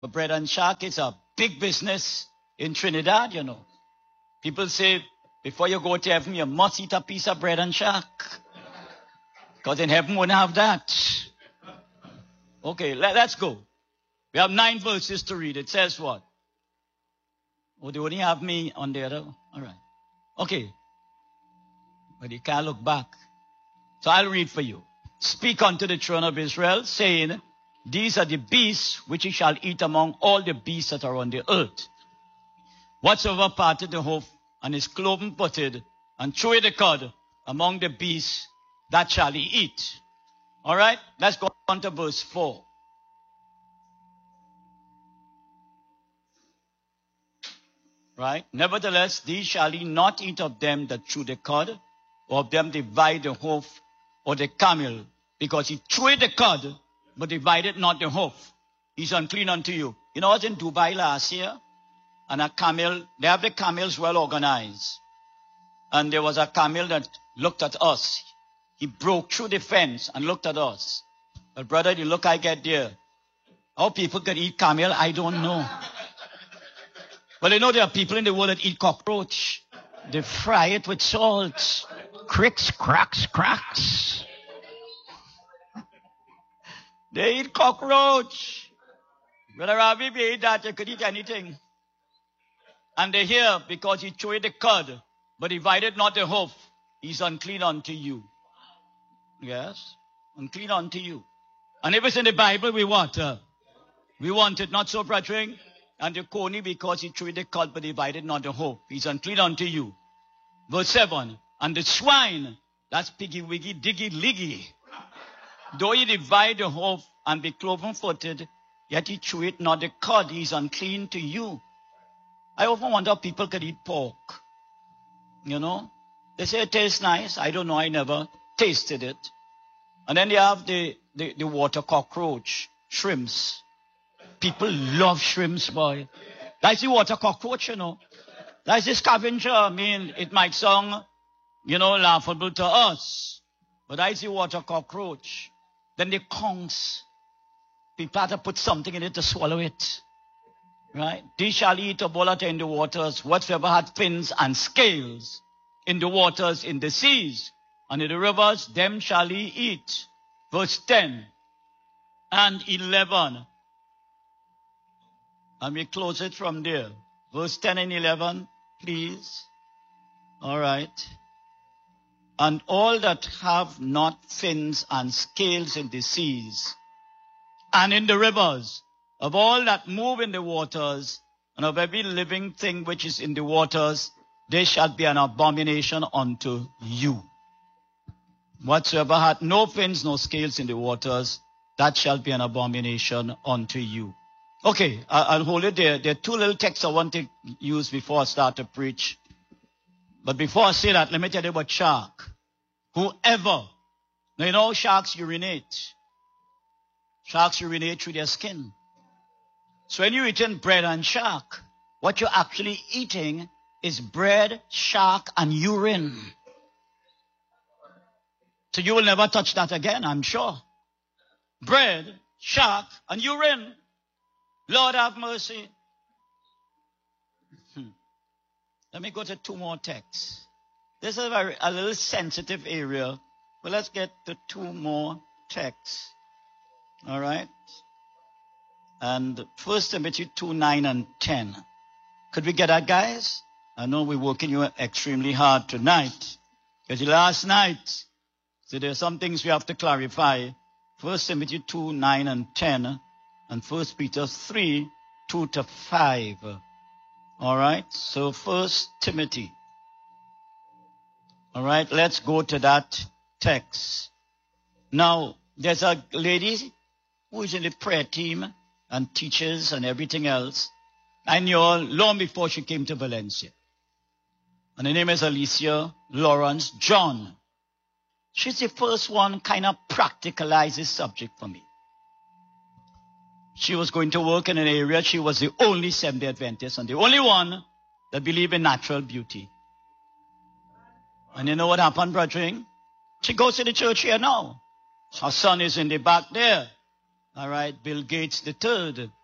But bread and shark is a big business in Trinidad, you know. People say, before you go to heaven, you must eat a piece of bread and shark. Because in heaven, we won't have that. Okay, let's go. We have 9 verses to read. It says what? Oh, they only have me on there. All right. Okay. But you can't look back. So I'll read for you. Speak unto the children of Israel, saying, these are the beasts which ye shall eat among all the beasts that are on the earth. Whatsoever parted the hoof, and is cloven footed, and cheweth the cud among the beasts, that shall he eat. All right? Let's go on to verse 4. Right? Nevertheless, these shall ye not eat of them that chew the cud, or of them divide the hoof, or the camel, because he cheweth the cud, but divided not the hoof. He's unclean unto you. You know, I was in Dubai last year, and a camel, they have the camels well organized. And there was a camel that looked at us. He broke through the fence and looked at us. But brother, the look I get there, how people can eat camel, I don't know. Well, you know there are people in the world that eat cockroach. They fry it with salt. Cricks, cracks, cracks. They eat cockroach. Brother Ravi, if you eat that, you could eat anything. And they hear, because he chewed the cud, but divided not the hoof, he's unclean unto you. Yes, unclean unto you. And if it's in the Bible, we what? We want it, not so, brethren. And the coney, because he chewed the cud, but divided not the hoof, he's unclean unto you. Verse 7, and the swine, that's piggy, wiggy, diggy, liggy. Though he divide the hoof and be cloven footed, yet he chew it not the cud, he's unclean to you. I often wonder if people could eat pork. You know, they say it tastes nice. I don't know. I never tasted it. And then they have the water cockroach, shrimps. People love shrimps, boy. That's the water cockroach, you know. That's the scavenger. I mean, it might sound, you know, laughable to us. But that's the water cockroach. Then the conchs. People have to put something in it to swallow it. Right? These shall eat of all that are in the waters, whatsoever hath fins and scales in the waters, in the seas, and in the rivers, them shall he eat. Verse 10 and 11. And we close it from there. Verse 10 and 11, please. All right. And all that have not fins and scales in the seas, and in the rivers, of all that move in the waters, and of every living thing which is in the waters, they shall be an abomination unto you. Whatsoever hath no fins, no scales in the waters, that shall be an abomination unto you. Okay, I'll hold it there. There are 2 little texts I want to use before I start to preach. But before I say that, let me tell you about shark. Whoever, now you know sharks urinate. Sharks urinate through their skin. So when you're eating bread and shark, what you're actually eating is bread, shark, and urine. So you will never touch that again, I'm sure. Bread, shark, and urine. Lord have mercy. Let me go to 2 more texts. This is a little sensitive area, but let's get to 2 more texts. All right? And 1 Timothy 2, 9 and 10. Could we get that, guys? I know we're working you extremely hard tonight. Because last night, so there are some things we have to clarify. 1 Timothy 2, 9 and 10. And 1 Peter 3, 2 to 5. All right? So 1 Timothy. All right? Let's go to that text. Now, there's a lady who is in the prayer team and teaches and everything else. I knew her long before she came to Valencia. And her name is Alicia Lawrence John. She's the first one kind of practicalize this subject for me. She was going to work in an area. She was the only Seventh-day Adventist and the only one that believed in natural beauty. And you know what happened, brethren? She goes to the church here now. Her son is in the back there. All right, Bill Gates the third.